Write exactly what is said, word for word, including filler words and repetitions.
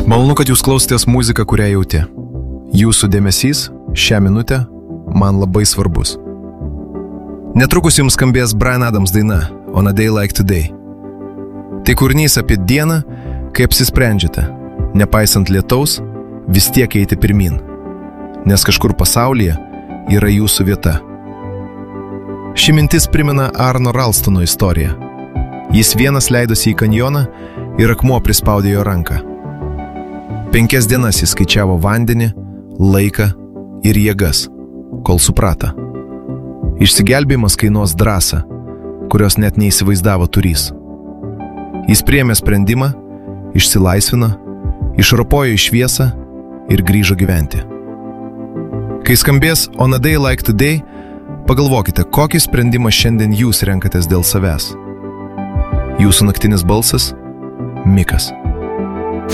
Malonu, kad jūs klausotės muziką, kurią jauti. Jūsų dėmesys šią minutę man labai svarbus. Netrukus jums skambės Bryan Adams daina On a Day Like Today. Tai kūrinys apie dieną, kai apsisprendžiate, nepaisant lietaus, vis tiek eiti pirmin, nes kažkur pasaulyje yra jūsų vieta. Ši mintis primena Arno Ralstono istoriją. Jis vienas leidosi į kanjoną ir akmuo prispaudė jo ranką. Penkias dienas jis skaičiavo vandenį, laiką ir jėgas, kol suprato. Išsigelbėjimas kainuos drąsą, kurios net neįsivaizdavo turys. Jis priėmė sprendimą, išsilaisvino, išropojo į šviesą ir grįžo gyventi. Kai skambės On a Day Like Today, pagalvokite, kokį sprendimą šiandien jūs renkatės dėl savęs. Jūsų naktinis balsas – Mikas.